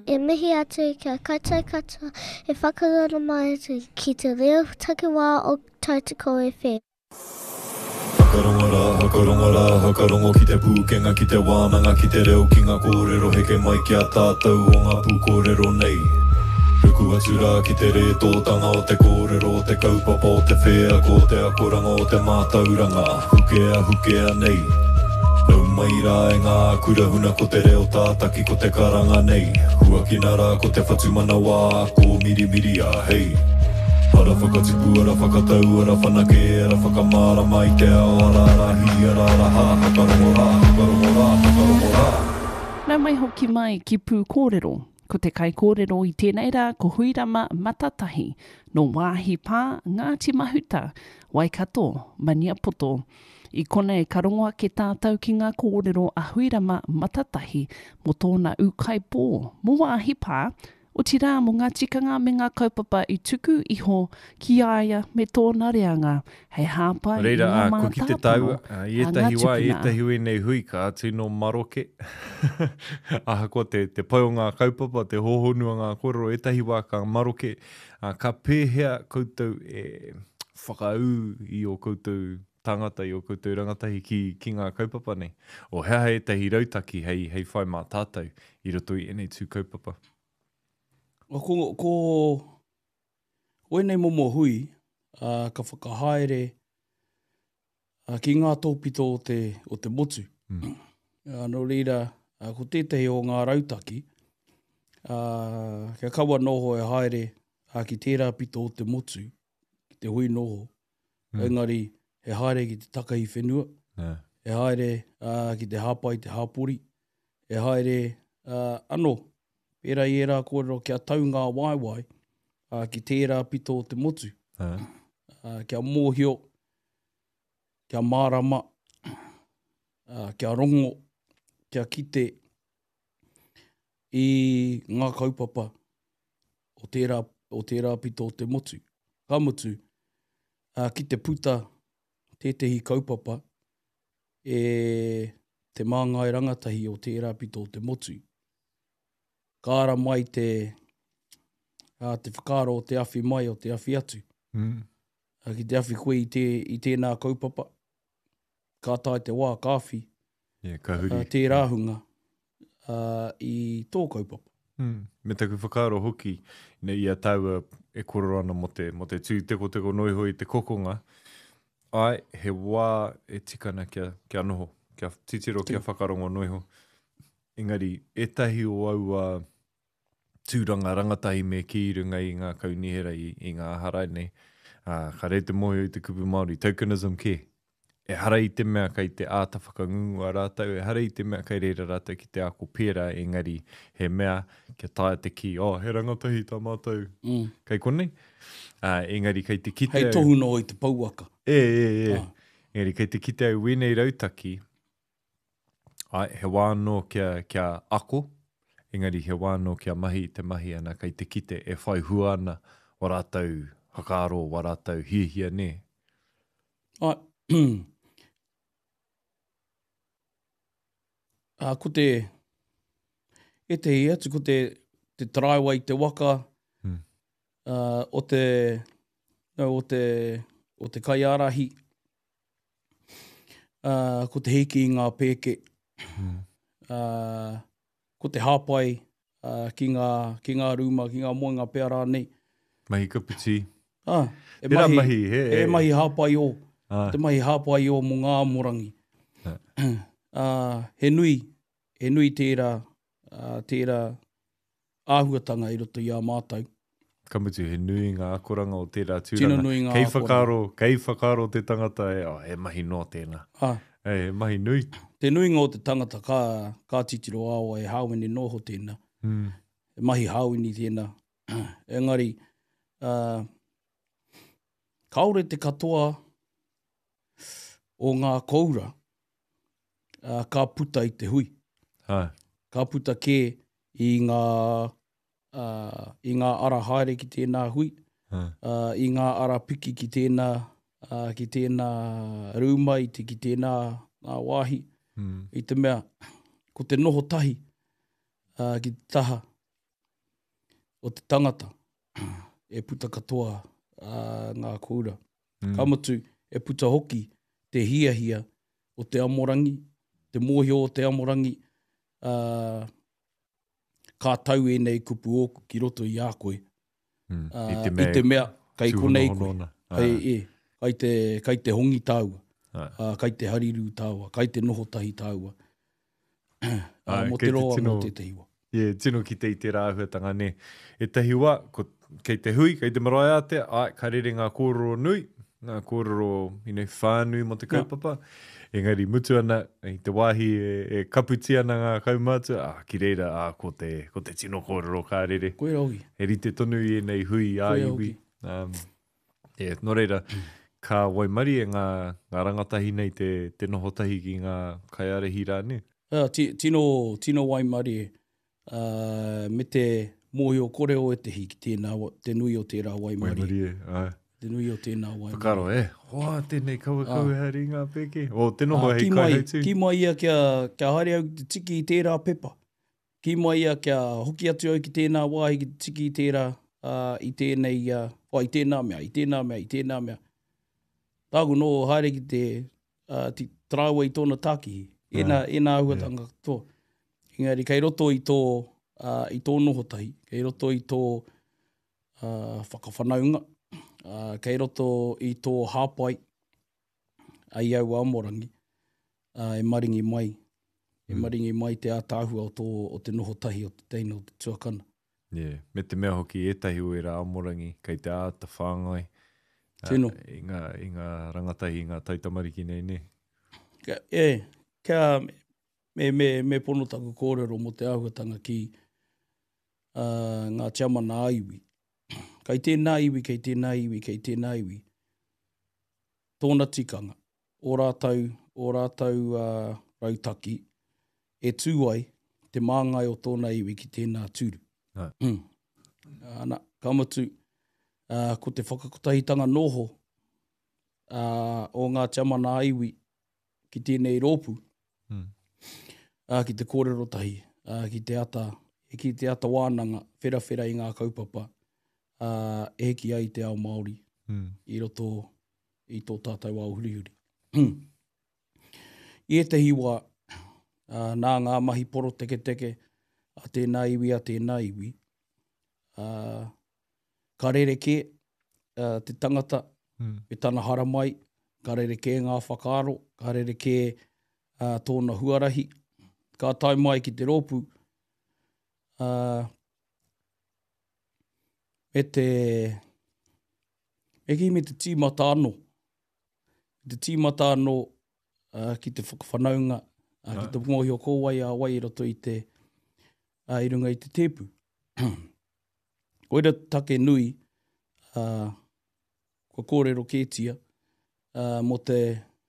e mihi atu kia kata e whakarara mai atu ki te reo takiwā o Tautoko FM. Hakarongo hakarongo ki te pūkenga ki te wānanga ki te reo ki ngā kōrero heke mai ki a tātou o ngā pūkōrero nei. Ruku atu rā ki te re tōtanga o te kōrero o te kaupapa o te whea ko te akoranga o te mātauranga hukea nei. Nau mai rā e ngā kurahuna ko te reo tātaki ko te karanga nei. Huakina rā ko te whatumana wā ko mirimiri a hei. Ara whakatipu, ara whakatau, ara whanake, ara whakamara mai te ao, ara rahi, ara raha, hakarongo rā. Nau mai hoki mai ki pū kōrero. Ko te kai kōrero i tēnei rā ko Huirama Matatahi no wāhi pā Ngāti Mahuta, Waikato, Maniapoto. I kona e karongoa ke tātou ki ngā kōrero a Huirama Matatahi mo tōna ukaipō. Mo wāhi pā, o tira mo ngā tikanga me ngā kaupapa i tuku iho ki aia me tōna reanga. Hei hāpai i ngā ko ki te tau, i etahi ue nei hui ka atu no maroke. Aha ko te pai o ngā kaupapa, te hohonua ngā kōrero, etahi wā ka maroke. Ka pēhea koutou e whakau i o koutou tangata i o koutou rangatahi ki ngā kaupapa nei. O hea hei etahi rautaki hei whai mā tātou i roto i enei tū kaupapa. Ko oenei momo hui, ka whakahaere ki ngā tōpito o te motu. No reira, ko tētahi o ngā rautaki, kia kaua noho e haere ki tērā pito o te motu, ki te hui noho. Engari, he haere ki te takahi whenua, he haere ki te hāpai, te hāpori, he haere anō, pērā i era kōrero kia tau ngā waiwai ki tērā pito o te motu. Kia mōhio, kia mārama, kia rongo, kia kite i ngā kaupapa o tērā pito o te motu. Ka motu, ki te puta tētehi kaupapa e te māngai rangatahi o tērā pito o te motu. Kāra mai te whakaro o te awhi mai o te awhi atu. Ki te awhi koe i tēnā kaupapa. Ka tai te wā kāwhi. Te rāhunga i tō kaupapa. Me taku whakaro hoki, i a tau e kororo ana mo te tū teko noiho i te kokonga. Ai, he wā e tikana kia noho, kia titiro kia whakarongo noiho. Engari, etahi o au tūranga rangatahi me ki runga i ngā kaunihera i ngā harai nei. Ka rei te mohi i te kupu Māori, tokenism ke. E harai te mea kai te āta whakangungu a rātau, e harai te mea kai reira rātau ki te ako pēra, engari he mea kia taia te ki, he rangatahi tā mātou. Kai konei? Engari kai te kite... Hei tohu no i te pauaka. Engari kai te kite au wenei rautaki, he wāno kia ako, engari he wāno kia mahi te mahi ana kai te kite e whai huana o rātau hakaro, o rātau hiahia ne. Ko te atu, ko te taraiwa i te waka, o te kaiarahi, ko te hiki i ngā pēke, ko te hāpai ki ngā rūma, ki ngā moenga peara nei. Mahi kaputi. E mahi hāpai o. Te mahi hāpai o mo ngā morangi. He nui tērā āhuatanga i roto i a mātou. Kamutu, he nui ngā akoranga o tērā tūranga. Kei whakaro te tangata e mahi no tēnā. E mahi nui. Te nui ngō te tangata ka titiro awa e hāwini noho tēnā. E mahi hāwini tēnā. Engari, kaore te katoa o ngā koura, ka puta i te hui. Ka puta ke i ngā ara haere ki tēnā hui, i ngā ara piki ki tēnā rūma, ki tēnā wāhi, i te mea, ko te noho tahi ki te taha, o te tangata e puta katoa ngā koura. Kamatu e puta hoki te hiahia o te amorangi, te mōhio o te amorangi, ka tau e nei kupu oku ki roto i a koe. I te mea, kai konei koe. Kai te hongi tāua, kai te hariru tāua, kai te noho tahi tāua. Mo te roa, mo te te hiwa. Tino ki te i te rāhuatanga ne. E tahi wā, kei te hui, kei te marae a te, ka rere ngā kōrero nui, ngā kōrero whānui mo te kaupapa. Engari mutu ana, i te wāhi e kaputi ana ngā kaumātu, ki reira, ko te tino kōrero kā rere. Koe rauhi. E rite tonu i nei hui a iwi. No reira, ka waimari e ngā rangatahi nei te nohotahi ki ngā kaiarehi rā ne. Tino waimari e. Me te mōhio koreo e te hiki te nui o tērā waimari. Te nui o tēnā waimari. Whakaro hoa tēnei kauhari ngā peke. O te noho hei kai hei tū. Ki mai ia kia haere au te tiki i tērā pepa. Ki mai ia kia hoki atu au ki tēnā wāhi ki tiki i tērā i tēnei, i tēnā mea. Tāgu no haere ki te traua i tōna tākihi. Ena ahuatanga tō. Engari, kei roto i tō nohotahi, kei roto i tō whakawhanaunga, kei roto i tō hāpai ai au amorangi, e maringi mai. E maringi mai te ātāhua o te nohotahi o te teina o te tuakana. Me te mea hoki etahi o e rā amorangi, kei te āta whāngai. Tino. I ngā rangatahi, i ngā tautamariki nei ne. Me pono taku kōrero mo te ahuatanga ki ngā tiamana aiwi. Kei tēnā iwi. Tōna tikanga. O rātau rautaki. E tūai te māngai o tōna iwi ki tēnā tūru. Kamatu, ko te whakakotahitanga noho o ngā tiamana aiwi ki tēnei rōpu. Ki te kōrero tahi, ki te ata wānanga, whera i ngā kaupapa, e heki ai te ao Māori, i roto i tō tātou au hurihuri. I te hiwa, nā ngā mahi poro teke, a tēnā iwi, ka rereke te tangata, e tana haramai, ka rereke ngā whakaaro, ka rereke tōna huarahi, ka tai mai ki te rōpu, me te tīmata anō. Te tīmata anō ki te whakawhanaunga, ki te mōhio kōwai a wai roto i runga i te tēpu. Koira take nui, ko kōrero kētia, mo te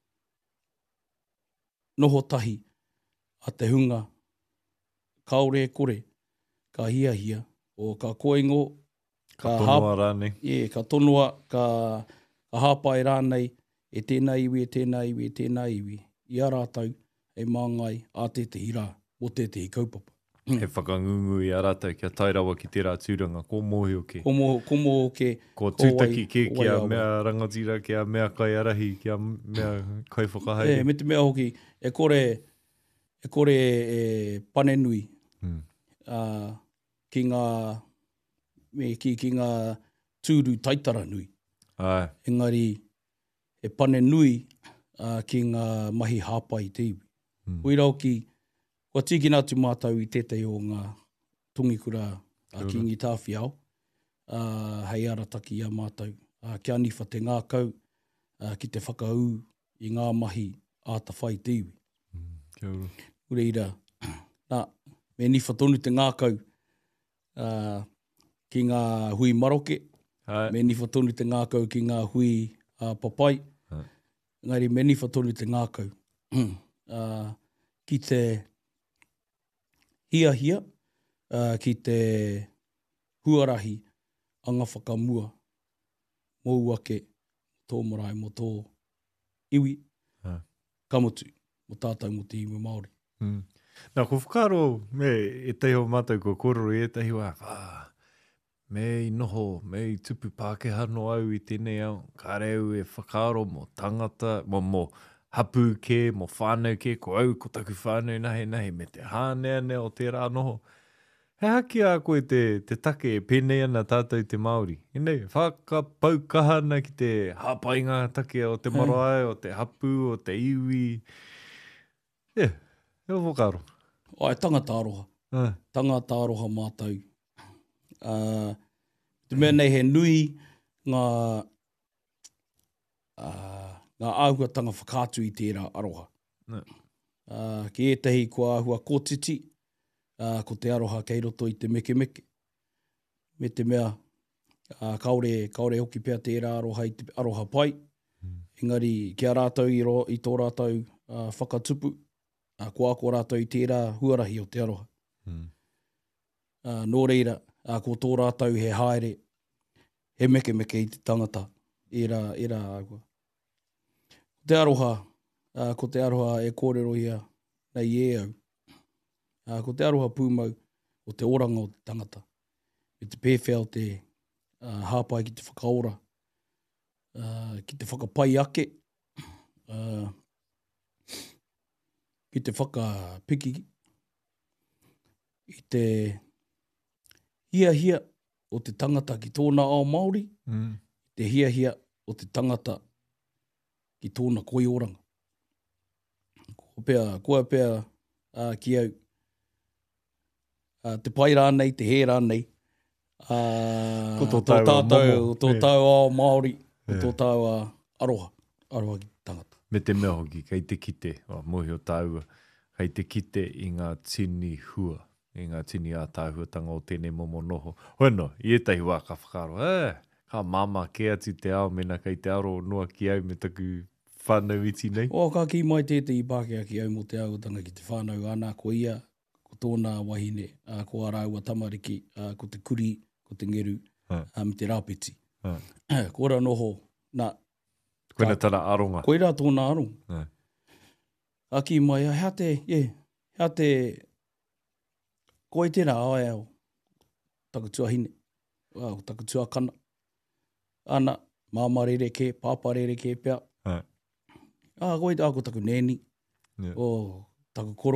noho tahi a te hunga, kaore kore, ka hiahia, o ka koingo, ka tonua rānei. Ka tonua, ka hāpai rānei, e tēnā iwi, i a rātau, e māngai a tētahi rā, o tētahi kaupapa. He whakangungu i a rātau kia tairawa ki tērā tūranga, ko mōhio ke. Ko mōhio ke. Ko tūtaki ke kia mea rangatira, kia mea kai arahi, kia mea kai whakahaere. Me te mea hoki, e kore pane nui ki ngā tūru taitara nui. Engari, e pane nui ki ngā mahi hāpai te iwi. Uirau ki, kua tīkina atu mātau i tētai o ngā tungikura ki ngi tāwhiao, hei arataki i a mātau. Kia niwha te ngākau, ki te whakau i ngā mahi āta whai te iwi. Ureira, me niwha tonu te ngākau ki ngā hui maroke, me niwha tonu te ngākau ki ngā hui papai, ngari me niwha tonu te ngākau ki te hiahia, ki te huarahi anga whakamua, mou ake, tō marae mo tō iwi, kamutu, mo tātou mo te iwi Māori. Nā, ko whakaro, e teho mātou ko kōrero e tehi wā, me i noho, me i tupu Pākehā no au i tēnei au, ka reu e whakaaro mō tangata, mō hapu ke, mō whānau ke, ko au, ko taku whānau nahe, me te hānea nea o tērā noho. He haki a koe te take e pēnei ana tātou te Māori. Inei, whakapaukahana ki te hāpainga take o te marae, o te hapu, o te iwi. Yeah, e o whakaaro. Ai, tangata aroha. Tangata aroha mātou. Te mea nei he nui ngā āhuatanga whakātu i tērā aroha. Ki etahi kua āhua kōtiti, ko te aroha kei roto i te meke. Me te mea, kaore hoki pia tērā aroha i te aroha pai. Engari, kia rātou i tō rātou whakatupu, ko rātou i tērā huarahi o te aroha. Nō reira, ko tō rātou he haere, he meke i te tangata, e rā agua. Te aroha, ko te aroha e kōrero ia nei e au. Ko te aroha pūmau o te oranga o te tangata. Me te pēwhea o te hāpai ki te whakaora, ki te whakapai ake, ki te whakapiki, i te hia o te tangata ki tōna ao Māori, te hia o te tangata ki tōna koioranga. Koa pēa ki au, te pai rānei, te he rānei, tō tātou ao Māori, tō tātou aroha ki tangata. Me te mea hoki, kei te kite, mohi o tāua, kei te kite i ngā tini hua, i ngā tini a tāhuatanga o tēnei momo noho. Hoeno, i etahi wā ka whakaro, ka mama ke atu te ao, mena kei te aro noa ki au me taku whānau iti nei. Ka ki mai tētai Pākehā ki au mo te autanga ki te whānau ana, ko ia, ko tōna wahine, ko araua tamariki, ko te kuri, ko te ngeru, me te rāpiti. Ko ora noho, koina tana aronga. Koira tōna aronga. Aki mai, hea te, koe tēnā ae au, takutua hine, takutua kana, ana, māma rereke, pāpa rereke pia. Koe ko taku nēni, taku koro.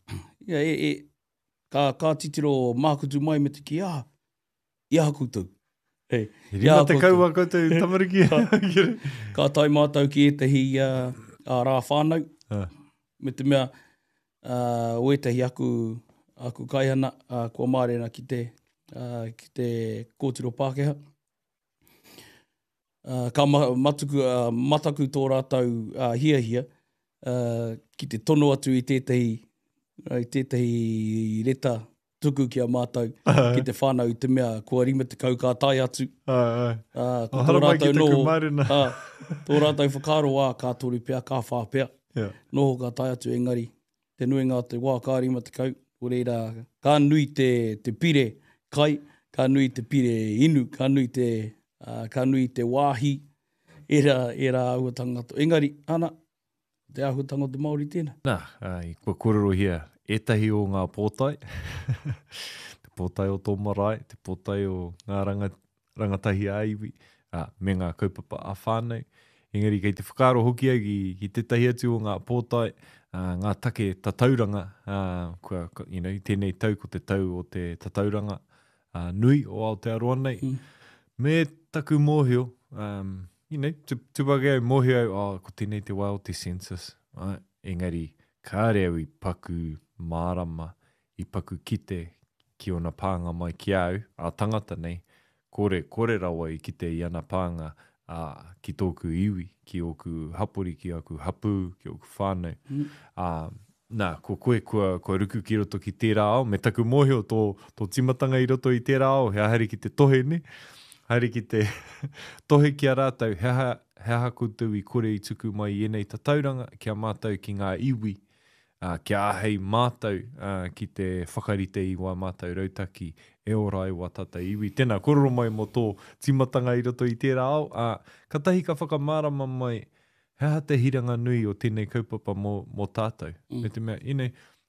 Ka titiro mākutu mai me te ki, ia koutou. Rima te kaua koutou tamariki. Ka tai mātou ki etahi rā whānau. Me te mea, o etahi aku kaihana, kua mārena ki te kōtiro Pākehā. Ka mataku tō rātou hia, ki te tono atu i tētahi reta tuku ki a mātou, ki te whānau i te mea, kua rima te kau ka tai atu. Tō rātou whakaro ka tori pia, ka whā pia. Noho ka tai atu engari, te nuinga te wā ka rima te kau, o reira, ka nui te pire kai, ka nui te pire inu, ka nui te wāhi, era ahuatanga. Engari, ana, te ahuatanga o te Māori tēnā. Kua kōrero hia, etahi o ngā pōtai, te pōtai o tō marae, te pōtai o ngā rangatahi aiwi, me ngā kaupapa a whānau. Engari, kei te whakaro hoki au ki tētahi atu o ngā pōtai, ngā take tatauranga, tēnei tau ko te tau o te tatauranga nui o Aotearoa nei. Me taku mōhio, tupake au mōhio au, ko tēnei te wā o te census. Engari, kāre au I paku mārama, I paku kite ki ona pānga mai ki au, a tangata nei, kore rawa I kite I ana pānga ki tōku iwi, ki oku hapori, ki oku hapu, ki oku whānau. Ko koe kua ruku ki roto ki tērā ao, me taku mōhio tō timatanga I roto I tērā ao, hea hari ki te tohe ne, hari ki te tohe ki a rātau, hea koutou I kore I tuku mai I enei tatauranga, kia mātou ki ngā iwi, kia ahei mātou ki te whakarite I wā mātou rautaki, e ora I wā tata iwi. Tēnā, kororo mai mo tō timatanga I roto I tērā ao, ka tahi ka whakamārama mai, hea te hiranga nui o tēnei kaupapa mo tātou. Me te mea,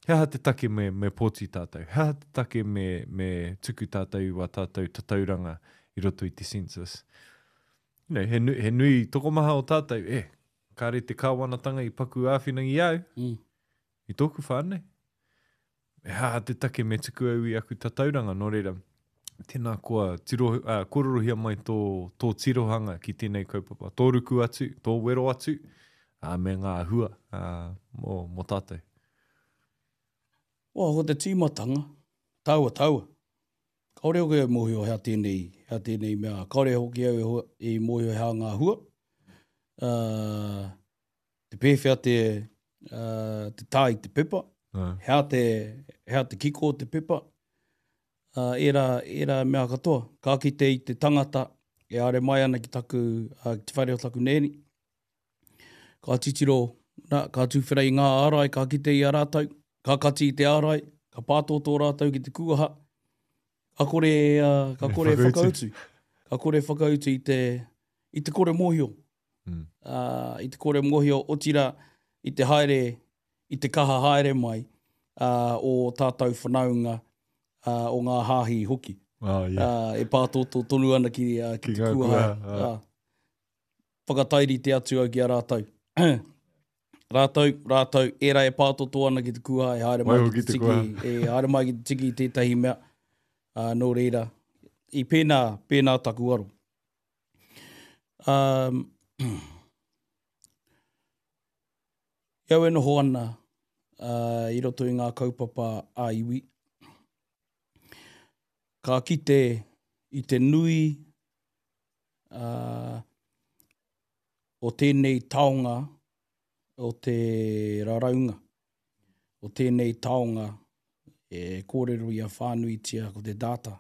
Hea te take me pōti tātou. Hea te take me tuku tātou wa tātou tatauranga I roto I te census. You know, he nui toko maha o tātou, kāre te kāwanatanga I paku āwhinangi au, I tōku whānei. Hea te take me tuku au I aku tatauranga, no reira. Tēnā kua kororohia mai tō tirohanga ki tēnei kaupapa. Tō ruku atu, tō wero atu, me ngā hua mō tātou. Ko te tīmatanga, taua. Kaore hoki au mōhio hea tēnei mea. Kaore hoki au I mōhio hea ngā hua. Te pēwhia te tāi te pepa. Hea te kiko te pepa. Era mea katoa. Ka kite I te tangata, are mai ana ki taku, te whare o taku nēni. Ka titiro, ka tūwhirai ngā ārai, ka kite I a rātau. Ka kati I te ārai, ka pātoto rātau ki te kuaha. Ka kore whakautu. Ka kore whakautu I te kore mōhio. I te kore mōhio o tira I te haere, I te kaha haere mai o tātou whanaunga o ngā hāhi hoki. E pātoto tonu ana ki te kuaha. Whakatairi te atu au ki a rātau. Rātau, era e pātoto ana ki te kua, haere mai ki te tiki, haere mai ki te tiki I tētahi mea, nō reira, I pēnā taku aro. Iau e noho ana, I roto I ngā kaupapa a iwi. Ka kite I te nui o tēnei taonga, o te raraunga, o tēnei taonga e kōrero I a whānuitia ko te data.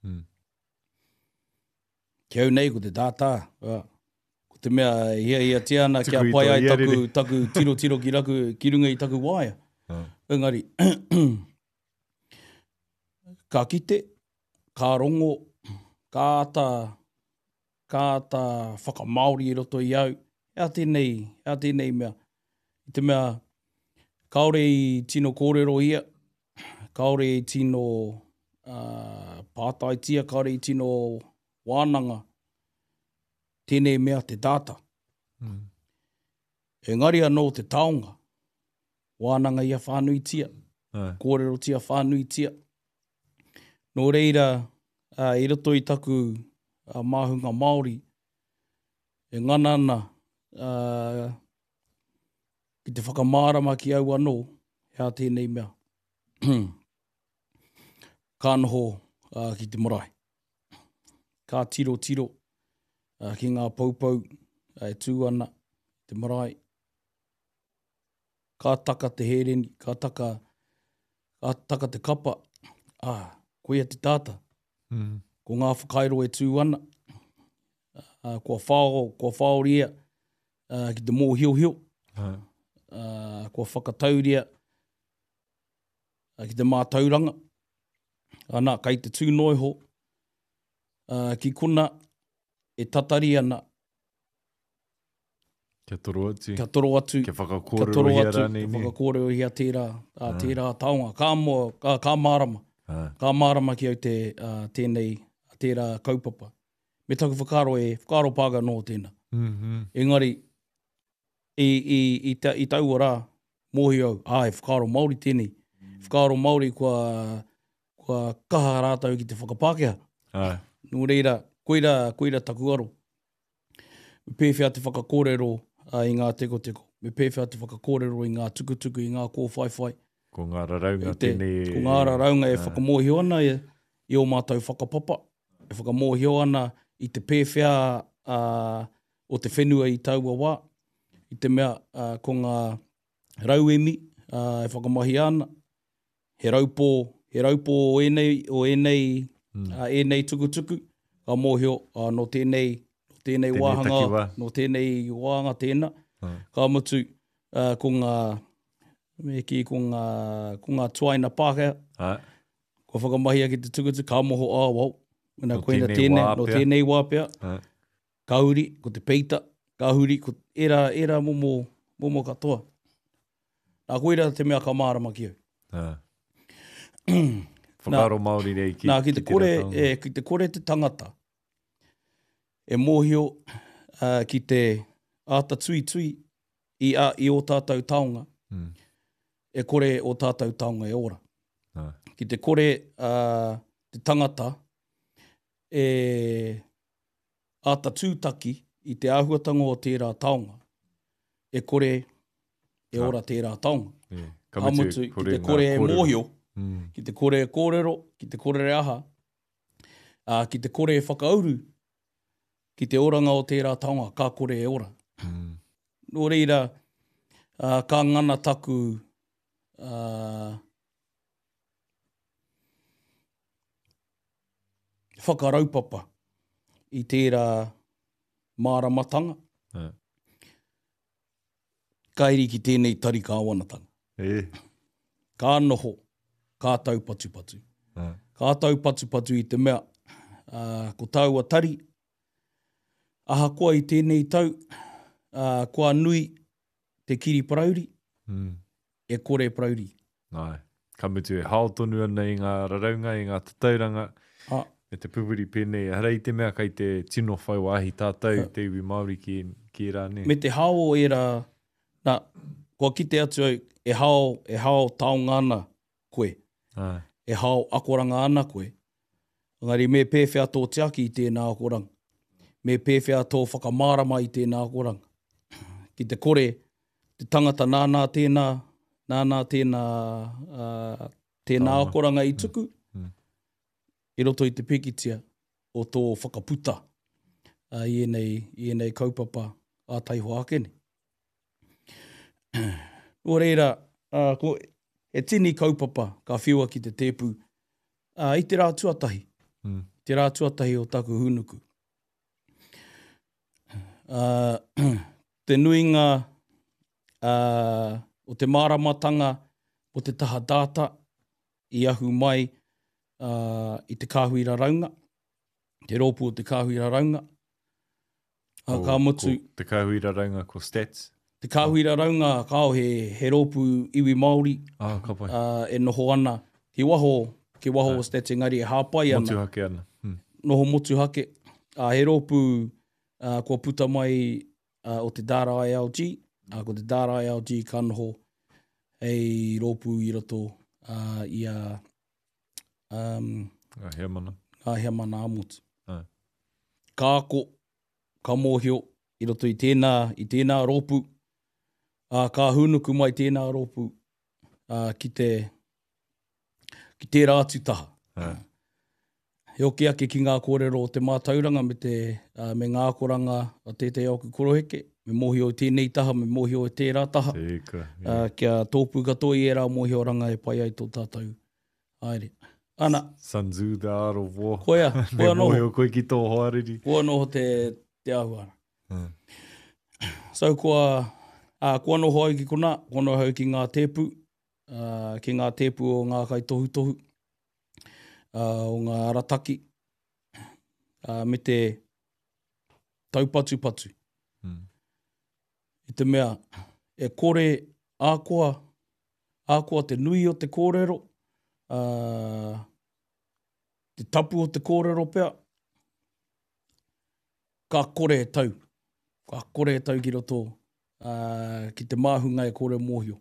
Ki au nei ko te data. Ko te mea ia tiana kia pai ai taku tiro ki runga I taku waia. Engari, ka kite, ka rongo, ka ata whakamaori I roto I au. Ea tēnei mea. I te mea, kaore I tino kōrero ia, kaore I tino pātaitia, kaore I tino wānanga, tēnei mea te data. Engari anō te taonga, wānanga ia whānuitia, kōrero tia whānuitia. Nō reira, I roto I taku māhunga Māori, e ngana ana, ki te whakamārama ki au anō, hea tēnei mea. Ka noho ki te marae. Ka tiro, ki ngā paupau, e tūana, te marae. Ka taka te hereni, ka taka te kapa. Koia te tāta. Ko ngā whakairo e tūana. Kua whaoria ki te mōhio. Kua whakatauria ki te mātauranga. Ana, kai te tūnoiho. Ki kuna e tatari ana. Kia toro atu. Kia whakakōrero hia tērā taonga. Ka mārama. Ka mārama ki au tērā kaupapa. Me taku whakaro pāga nō tēnā. Engari, I tau rā, mōhi au, e whakaro Māori tēnei. Whakaro Māori kua kaha rātau ki te whakapākea. Nō reira, koira taku aro. Me pēwhia te whakakōrero I ngā teko. Me pēwhia te whakakōrero I ngā tukutuku, I ngā kōwhaiwhai. Ko ngā raraunga tēnei. Ko ngā raraunga e whakamohio ana I o mātou whakapapa. E whakamohio ana I te pēwhia o te whenua I taua wā. I te mea ko ngā rauemi e whakamahi ana. He raupō o enei tukutuku. Ka mōhio no tēnei wāhanga, no tēnei wāhanga tēnā. Ka mutu ko ngā tuaina Pākehā. Ko whakamahia ki te tukutuku, ka moho wau. Mena koina tēnei, no tēnei wāpea. Kahuri, ko te peita. Kahuri, ko era momo katoa. Nā koira te mea ka mārama ki au. Whakaro Māori nei ki, ki te kore te tangata. E mōhio ki te ata tui i o tātou taonga. E kore o tātou taonga e ora. Ki te kore te tangata e ata tūtaki i te āhuatanga o tērā taonga. E kore e ora tērā taonga. Amutu, ki te kore e mōhio, ki te kore e kōrero, ki te kore e aha, ki te kore e whakauru, ki te oranga o tērā taonga, ka kore e ora. Nō reira, ka ngana taku whakaraupapa i tērā māramatanga. Kairi ki tēnei tari kāwanatanga. Ka noho, ka tau patu. Ka tau patu i te mea, ko tau a tari, aha koa i tēnei tau, koa nui te kiri prauri, e kore prauri. Ka mutu e haotonu ana i ngā raraunga, i ngā tatauranga, e te pupuri pēnei. Harei te mea kai te tino whai wāhi tātou, te iwi Māori ki rāne. Me te hao e rā, kua kite atu au, e hao taonga ana koe. E hao akoranga ana koe. Ngari me pēwhea tō tiaki i tēnā akoranga. Me pēwhea tō whakamārama i tēnā akoranga. Ki te kore, te tangata nānā tēnā akoranga i tuku, i roto i te pekitia o tō whakaputa i enei kaupapa a taiho akene. Nō reira, e tini kaupapa ka whiua ki te tēpu i te rā tuatahi. Te rā tuatahi o taku hunuku. Te nuinga o te māramatanga o te taha data i ahu mai i te kāhuira raunga. Te rōpu o te kāhuira raunga. Ka mutu, Te kāhuira raunga ko stats. Te kāhuira raunga kāo he rōpu iwi Māori. E noho ana. Ki waho o stats engari e hāpai ana. Motuhake ana. Noho motuhake. He rōpu kua puta mai o te Dara ILG. Ko te Dara ILG ka noho hei rōpu i roto i a Heamana amutu. Ka ako, ka mōhio i roto i tēnā rōpu. Ka hunuku mai tēnā rōpu ki te rātutaha. He oki ake ki ngā kōrero o te mātauranga me ngā koranga o tētei auku koroheke. Me mōhio i tēnei taha, me mōhio i tērā taha. Kia tōpu katoa i e rā mōhio ranga e pai ai tō tātou. Aere. Ana. Sun Tzu, the art of war. Koia noho. Mōhio koe ki tō hoariri. Koia noho te ahuara. So kua noho au ki kona, kua noho au ki ngā tēpu, ki ngā tēpu o ngā kai tohu, o ngā arataki, me te taupatu. I te mea, e kore ākoa te nui o te kōrero, te tapu o te kōrero pea, ka kore e tau. Ka kore e tau ki roto ki te māhunga e kore mōhio.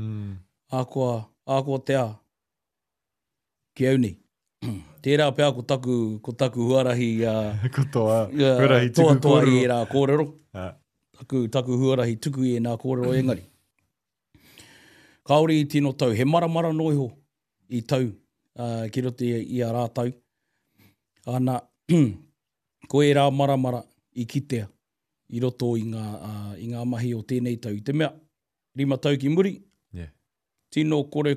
Ākoa te ki au nei. Tērā pea ko taku huarahi ko toa huarahi tuku kōrero. Toa i e rā kōrero. Taku huarahi tuku i e nā kōrero engari. Kaori i tino tau, he maramara noiho i tau ki roto i a rā tau. Ana, ko e rā maramara i kitea i roto i ngā mahi o tēnei tau. I te mea, 5 tau ki muri. Tino kore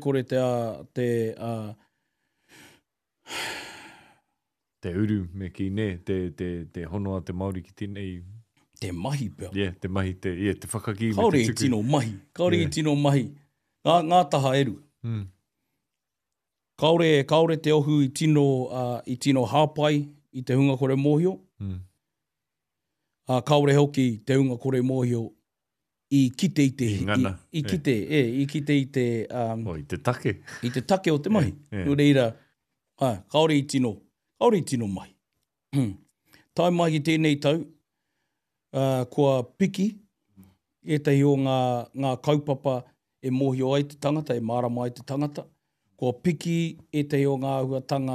te uru me ki ne, te honoa te Māori ki tēnei. Te mahi pea. Te mahi, te whakaki. Kaore i tino mahi. I tino mahi. Ngā taha eru. Kaore te ohu i tino hāpai i te hunga kore mōhio. Kaore hoki te hunga kore mōhio i kite i te... I ngana. I kite, i kite i te... I te take. I te take o te mahi. No reira, kaore i tino. Kaore i tino mahi. Tai mai i tēnei tau, kua piki, etahi o ngā kaupapa e mōhio ai te tangata, e marama ai te tangata. Kua piki, etahi o ngā ahuatanga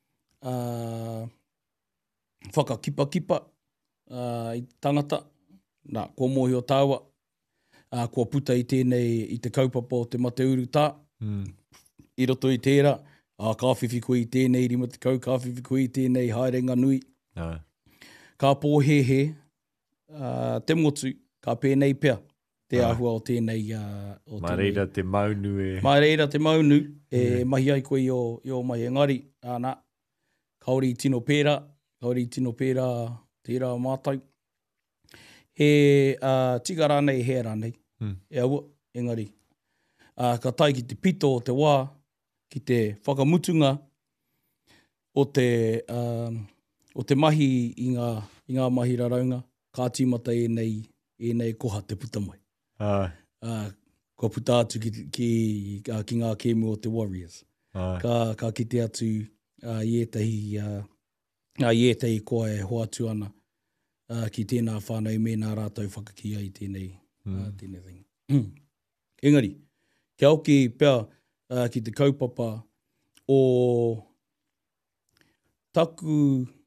whakakipa-kipa i te tangata. Nā, kua mōhio tāua, kua puta i tēnei, i te kaupapa o te mate uru tā. I roto i tērā, ka whiwhi koe i tēnei rima te kau, ka whiwhi koe i tēnei haerenga nui. Ka pōhehe, te motu, ka pēnei pea, te ahua o tēnei... Mā reira te maunu e... Mā reira te maunu e mahi ai koe i o mai engari. Nā, kaori i tino pērā, tērā mātai. He tika rānei, he rānei. E aua, engari. Ka tai ki te pito o te wā, ki te whakamutunga o te mahi i ngā mahi raraunga, ka tīmata e nei koha te puta mai. Kua puta atu ki ngā kēmu o te Warriors. Ka kite atu i etahi koa e hoatu ana ki tēnā whānau me nā rātou whakakia i tēnei thing. Engari, kia oki pea ki te kaupapa o taku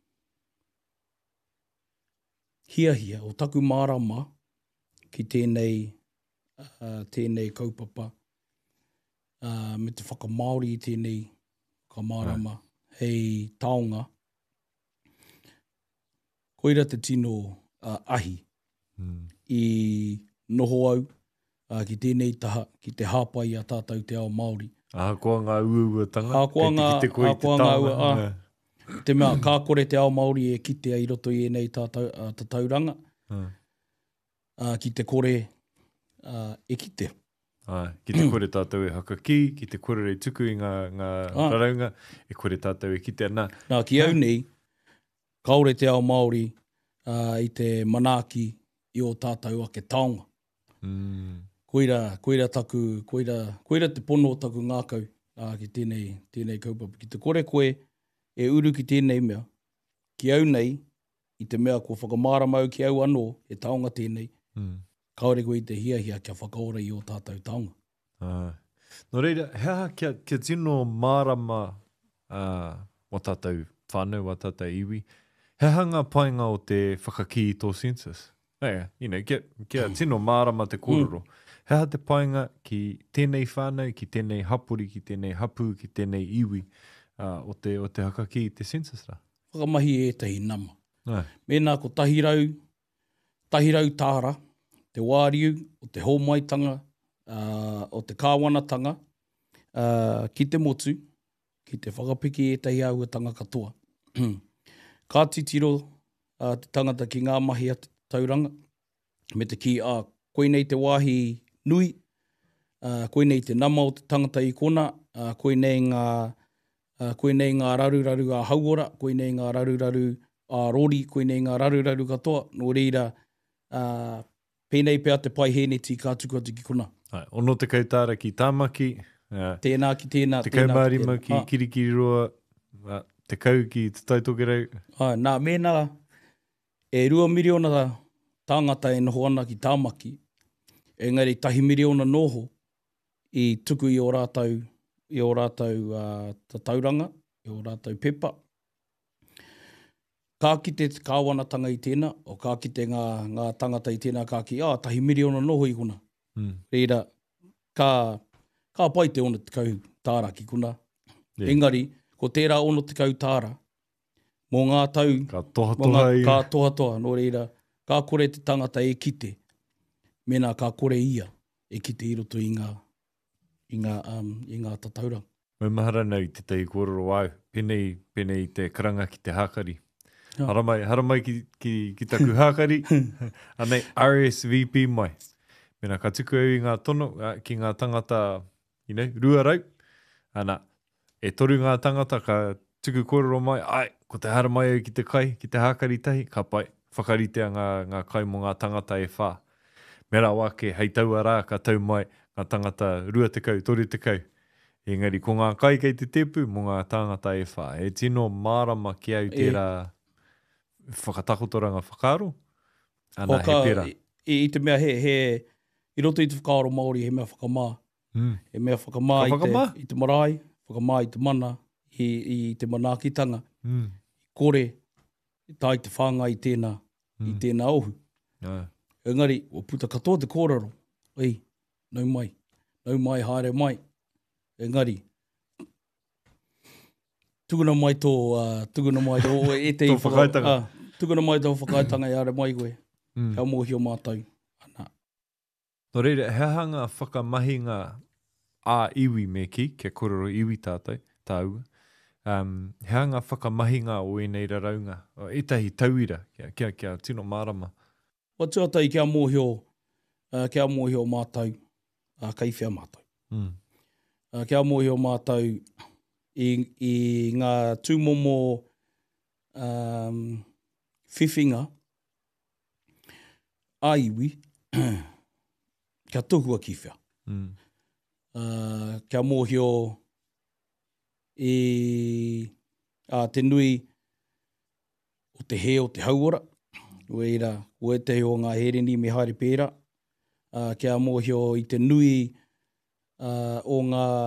hiahia, o taku marama ki tēnei kaupapa me te whakamaori i tēnei ka marama hei taonga. Koira te tino ahi i noho au ki tēnei taha, ki te hāpai a tātou te ao Māori. Ahakoa ngā uauatanga, kei te koe i te taonga. Te mea, kā kore te ao Māori e kitea i roto i enei tā tauranga. Ki te kore e kite. Ki te kore tātou e hakaki, ki te kore rei tuku i ngā raraunga, e kore tātou e kite ana. Nā, ki au nei, kaore te ao Māori i te manaaki i o tātou ake taonga. Koira te pono o taku ngākau ki tēnei kaupapa. Ki te kore koe e uru ki tēnei mea, ki au nei, i te mea kua whakamaramau ki au anō, e taonga tēnei, kaore koe i te hiahia kia whakaora i o tātou taonga. No reira, hea kia tino marama o tātou whānau, o tātou iwi, he hanga painga o te whakaki i tō census. Kia tino marama te kōrero. Hea te painga ki tēnei whānau, ki tēnei hapuri, ki tēnei hapu, ki tēnei iwi o te hakaki i te census rā. Whakamahi e tahi nama. Mēnā ko tahirau tāra, te wāriu, o te hōmaitanga, o te kāwanatanga, ki te motu, ki te whakapiki e tahi auatanga katoa. Ka titiro te tangata ki ngā mahi a te tauranga, me te ki koe nei te wāhi nui, koe nei te nama o te tangata i kona, koe nei ngā raruraru a hauora, koe nei ngā raruraru a rori, koe nei ngā raruraru katoa, no reira pēnei pēr te pai hēneti ka tuku atu ki kona. Ono te kautāra ki tāmaki, tēnā ki tēnā. Te kaumārima ki kirikiriroa, te kau ki te taitokerau. Nā, mēnā e 2 miriona tāngata e noho ana ki tāmaki, engari 1 miriona noho i tuku i o rātou tauranga, i o rātou pepa. Ka kite te kāwanatanga i tēnā, o ka kite ngā tangata i tēnā, ka ki, 1 miriona noho i kuna. Reira, ka pai te ono te kau tāra ki kuna. Engari, ko tērā ono te kau tāra, mō ngā tau, ka tohatoha, no reira, ka kore te tangata e kite, mēnā ka kore ia e kite i roto i ngā tatauranga. Mai mahara nei te tei kōrero au, penei te karanga ki te hākari. Haramai ki taku hākari, anei RSVP mai. Mēnā ka tuku au i ngā tono, ki ngā tangata, rua rau, ana, e toru ngā tangata ka tuku kōrero mai, ko te hara mai au ki te kai, ki te hākari tahi, ka pai, whakaritea ngā kai mo ngā tangata e whā. Mera wake, hei taua rā, ka tau mai, ngā tangata 2 tekau, 3 tekau. Engari, ko ngā kai kei te tepu, mo ngā tāngata e whā. E tino mārama ki au tērā whakatakotoranga whakaaro. Ana he pera. I te mea i roto i te whakaaro Māori, he mea whakamā. He mea whakamā i te marae, whakamā i te mana, i te manaakitanga. Kore, tā i te whāngai i tēnā ohu. Engari, o puta katoa te kōrero. Ei, nau mai, haere mai. Engari, tuguna mai tō e te whakaitanga. Tuguna mai tō whakaitanga i are mai koe. Hea mōhi o mātou. No reira, he hanga whakamahinga a iwi me ki, kia kororo iwi tātou, tāua. He hanga whakamahinga o enei raraunga. O etahi tauira, kia tino mārama. Wa tuatai kia mōhi o mātou, kaiwhea mātou. Kia mōhi o mātou i ngā tūmomo whiwhinga a iwi, kia tohua ki whia. Kia mōhi o te nui o te he o te hauora, Weira, o e te o ngā hereni me haere pēra. Kia mōhi o i te nui o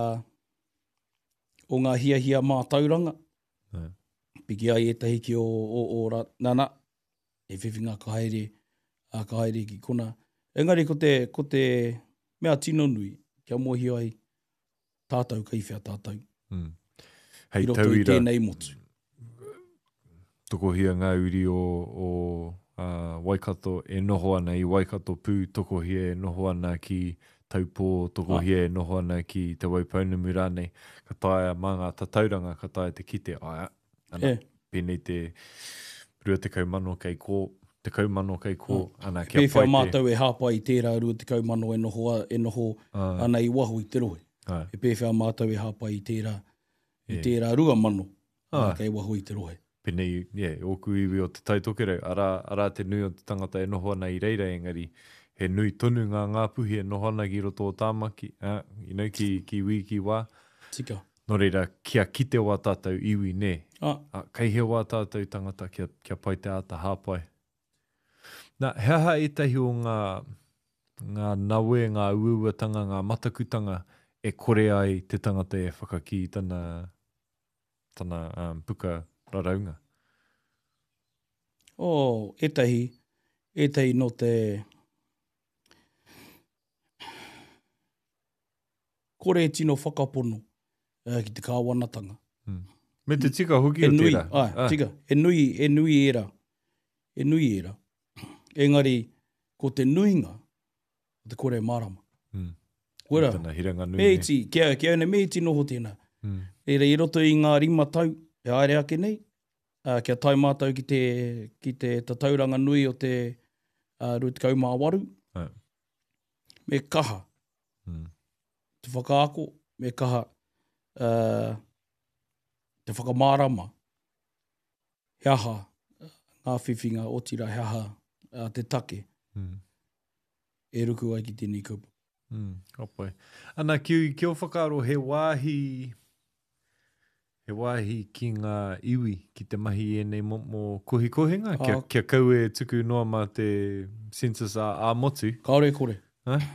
ngā hiahia mātauranga. Piki ai e tahi ki o nana, e whiwhinga ka haere ki kona. Engari, ko te mea tino nui, kia mōhi ai tātou, kaiwhea tātou. Hei I roto i tēnei motu. Tokohia ngā uri o Waikato e noho ana i Waikato pū, tokohia e noho ana ki Taupō, tokohia e noho ana ki te Waipounamu rānei. Ka taia mā ngā tatauranga, ka taia te kite aia. Ana, pēnei te rua tekau mano kei kō, tekau mano kei kō. Ana, kia pai te... Pēwhia mātou e hāpai i tērā rua tekau mano e noho ana i waho i te rohe. E pēwhia mātou e hāpai i tērā rua mano kei waho i te rohe. Pēnei, oku iwi o te taitokerau, ara te nui o te tangata e noho ana i reira, engari, he nui tonu ngā puhi e noho ana ki roto o tāmaki, ki iwi, ki wā. Tika. No reira, kia kite wā tātou iwi, ne? Kei he wā tātou tangata kia pai te ata hāpai. Nā, heaha etahi o ngā nawe, ngā uauatanga, ngā matakutanga, e kore ai te tangata e whakaki tana puka raraunga. Etahi no te kore tino whakapono ki te kāwanatanga. Me te tika hoki o tērā. Tika, e nui era. Engari, ko te nuinga, te kore marama. Kura, meiti, kia ane meiti noho tēnā. Eira, i roto i ngā rima tau, e aere ake nei, kia tai mātou ki te tatauranga nui o te rutikau mā waru. Me kaha, te whakaako, me kaha te whakamārama. Heaha, ngā whiwhinga o tira, heaha te take. E ruku ai ki tēnei kaupa. Opai. Ana, ki o whakaaro, he wāhi ki ngā iwi, ki te mahi e nei mo kohi-kohinga, kia kau e tuku noa mā te census a motu. Kaore kore.